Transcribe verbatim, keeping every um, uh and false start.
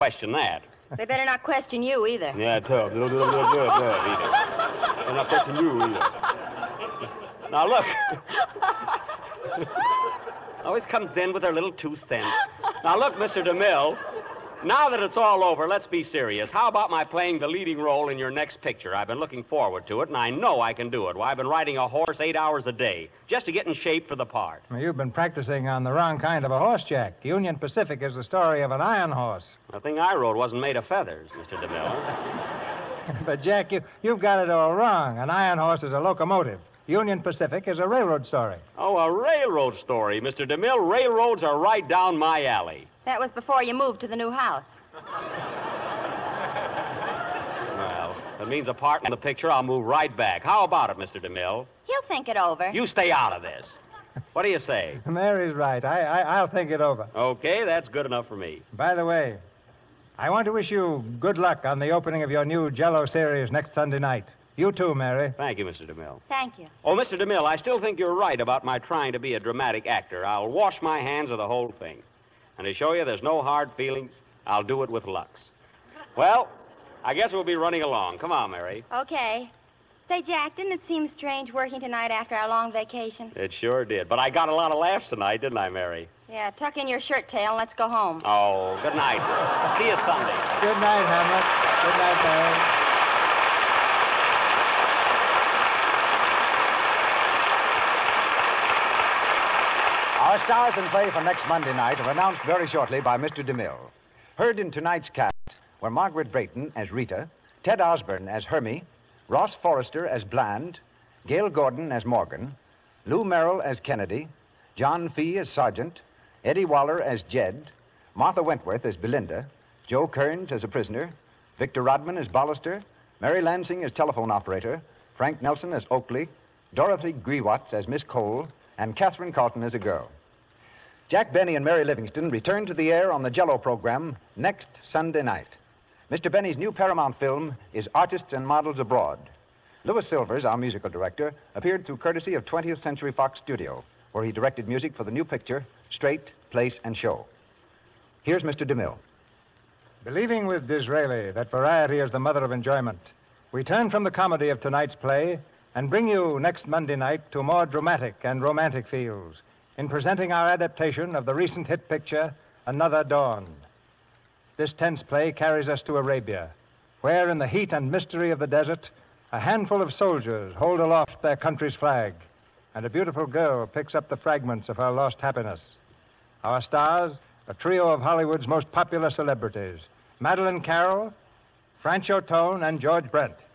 question that. They better not question you either. Yeah, tough. They'll not question you either. Now, look. Always comes in with their little two cents. Now, look, Mister DeMille, now that it's all over, let's be serious. How about my playing the leading role in your next picture? I've been looking forward to it, and I know I can do it. Why, I've been riding a horse eight hours a day just to get in shape for the part. Well, you've been practicing on the wrong kind of a horse, Jack. Union Pacific is the story of an iron horse. The thing I rode wasn't made of feathers, Mister DeMille. But, Jack, you, you've got it all wrong. An iron horse is a locomotive. Union Pacific is a railroad story. Oh, a railroad story, Mister DeMille. Railroads are right down my alley. That was before you moved to the new house. Well, that means a part in the picture, I'll move right back. How about it, Mister DeMille? He'll think it over. You stay out of this. What do you say? Mary's right. I, I, I'll think it over. Okay, that's good enough for me. By the way, I want to wish you good luck on the opening of your new Jell-O series next Sunday night. You too, Mary. Thank you, Mister DeMille. Thank you. Oh, Mister DeMille, I still think you're right about my trying to be a dramatic actor. I'll wash my hands of the whole thing. And to show you there's no hard feelings, I'll do it with Lux. Well, I guess we'll be running along. Come on, Mary. Okay. Say, Jack, didn't it seem strange working tonight after our long vacation? It sure did. But I got a lot of laughs tonight, didn't I, Mary? Yeah, tuck in your shirt tail and let's go home. Oh, good night. See you Sunday. Good night, Hamlet. Good night, Mary. Our stars in play for next Monday night are announced very shortly by Mister DeMille. Heard in tonight's cast were Margaret Brayton as Rita, Ted Osborne as Hermie, Ross Forrester as Bland, Gail Gordon as Morgan, Lou Merrill as Kennedy, John Fee as Sergeant, Eddie Waller as Jed, Martha Wentworth as Belinda, Joe Kearns as a prisoner, Victor Rodman as Bollister, Mary Lansing as telephone operator, Frank Nelson as Oakley, Dorothy Grewatts as Miss Cole, and Catherine Carlton as a girl. Jack Benny and Mary Livingston return to the air on the Jell-O program next Sunday night. Mister Benny's new Paramount film is Artists and Models Abroad. Louis Silvers, our musical director, appeared through courtesy of twentieth Century Fox Studio, where he directed music for the new picture, Straight, Place, and Show. Here's Mister DeMille. Believing with Disraeli that variety is the mother of enjoyment, we turn from the comedy of tonight's play and bring you next Monday night to more dramatic and romantic feels in presenting our adaptation of the recent hit picture, Another Dawn. This tense play carries us to Arabia, where in the heat and mystery of the desert, a handful of soldiers hold aloft their country's flag, and a beautiful girl picks up the fragments of her lost happiness. Our stars, a trio of Hollywood's most popular celebrities, Madeleine Carroll, Francho Tone, and George Brent.